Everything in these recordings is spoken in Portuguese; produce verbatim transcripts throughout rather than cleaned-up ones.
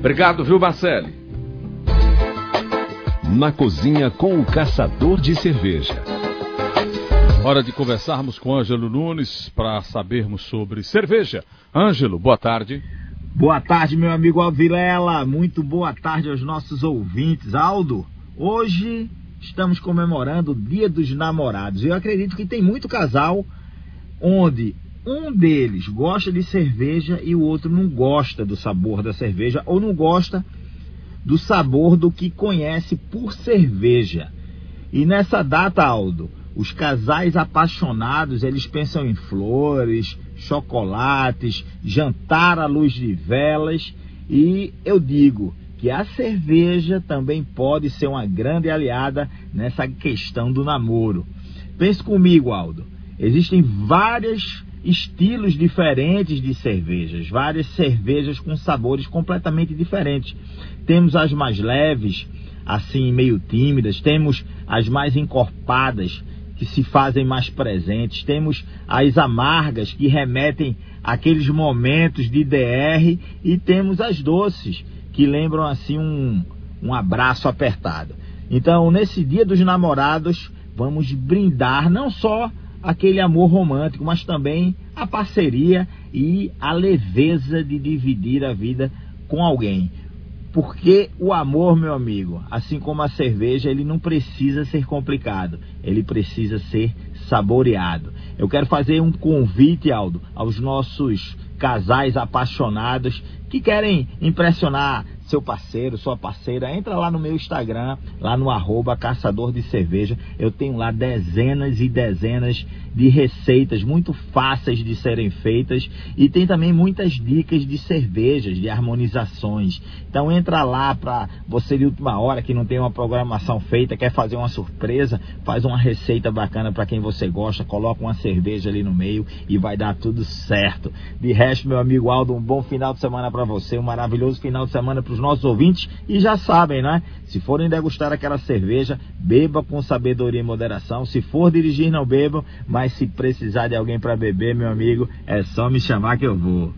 Obrigado, viu, Marcele? Na cozinha com o caçador de cerveja. Hora de conversarmos com Ângelo Nunes para sabermos sobre cerveja. Ângelo, boa tarde. Boa tarde, meu amigo Aldo Vilela. Muito boa tarde aos nossos ouvintes. Aldo, hoje estamos comemorando o Dia dos Namorados. Eu acredito que tem muito casal onde um deles gosta de cerveja e o outro não gosta do sabor da cerveja ou não gosta do sabor do que conhece por cerveja. E nessa data, Aldo, os casais apaixonados, eles pensam em flores, chocolates, jantar à luz de velas. E eu digo que a cerveja também pode ser uma grande aliada nessa questão do namoro. Pense comigo, Aldo. Existem vários estilos diferentes de cervejas, várias cervejas com sabores completamente diferentes. Temos as mais leves, assim meio tímidas, temos as mais encorpadas, que se fazem mais presentes, temos as amargas, que remetem àqueles momentos de D R, e temos as doces, que lembram assim um, um abraço apertado. Então, nesse Dia dos Namorados, vamos brindar não só aquele amor romântico, mas também a parceria e a leveza de dividir a vida com alguém. Porque o amor, meu amigo, assim como a cerveja, ele não precisa ser complicado, ele precisa ser saboreado. Eu quero fazer um convite, Aldo, aos nossos casais apaixonados que querem impressionar seu parceiro, sua parceira. Entra lá no meu Instagram, lá no arroba caçador de cerveja. Eu tenho lá dezenas e dezenas de receitas muito fáceis de serem feitas, e tem também muitas dicas de cervejas, de harmonizações. Então entra lá para você de última hora que não tem uma programação feita, quer fazer uma surpresa, faz uma receita bacana para quem você gosta, coloca uma cerveja ali no meio e vai dar tudo certo. De resto, meu amigo Aldo, um bom final de semana para você, um maravilhoso final de semana para os nossos ouvintes. E já sabem, né? Se forem degustar aquela cerveja, beba com sabedoria e moderação. Se for dirigir, não bebam, mas se precisar de alguém para beber, meu amigo, é só me chamar que eu vou.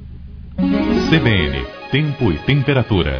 C B N, tempo e temperatura.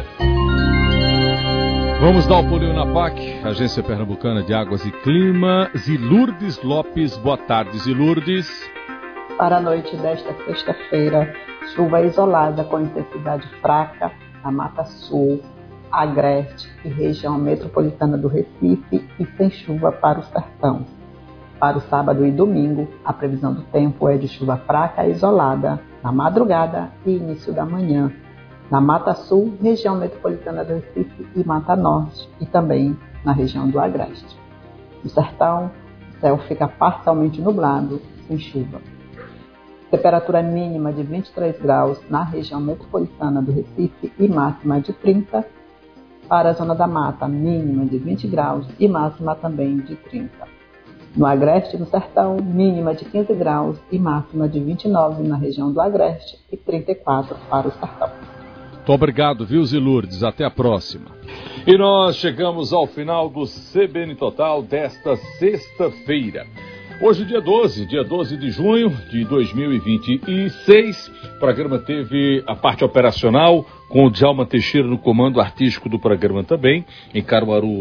Vamos dar o pulinho na P A C, Agência Pernambucana de Águas e Clima. Zilurdes Lopes, boa tarde, Zilurdes. Para a noite desta sexta-feira, chuva isolada com intensidade fraca na Mata Sul, Agreste e região metropolitana do Recife, e sem chuva para o sertão. Para o sábado e domingo, a previsão do tempo é de chuva fraca e isolada na madrugada e início da manhã, na Mata Sul, região metropolitana do Recife e Mata Norte, e também na região do Agreste. No sertão, o céu fica parcialmente nublado, sem chuva. Temperatura mínima de vinte e três graus na região metropolitana do Recife e máxima de trinta. Para a zona da mata, mínima de vinte graus e máxima também de trinta. No Agreste e no Sertão, mínima de quinze graus e máxima de vinte e nove na região do Agreste e trinta e quatro para o Sertão. Muito obrigado, viu, Zilurdes? Até a próxima. E nós chegamos ao final do C B N Total desta sexta-feira. Hoje, dia doze, dia doze de junho de dois mil e vinte e seis, o programa teve a parte operacional com o Djalma Teixeira no comando artístico do programa também, em Caruaru.